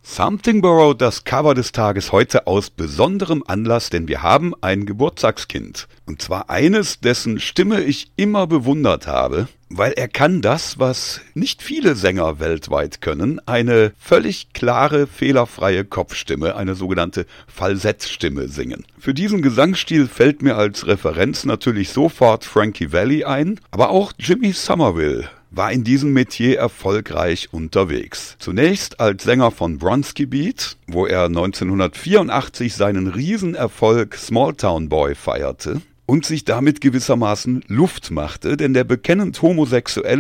Something Borrowed, das Cover des Tages heute aus besonderem Anlass, denn wir haben ein Geburtstagskind. Und zwar eines, dessen Stimme ich immer bewundert habe, weil er kann das, was nicht viele Sänger weltweit können, eine völlig klare, fehlerfreie Kopfstimme, eine sogenannte Falsettstimme singen. Für diesen Gesangsstil fällt mir als Referenz natürlich sofort Frankie Valli ein, aber auch Jimmy Somerville war in diesem Metier erfolgreich unterwegs. Zunächst als Sänger von Bronski Beat, wo er 1984 seinen Riesenerfolg Small Town Boy feierte und sich damit gewissermaßen Luft machte, denn der bekennend homosexuelle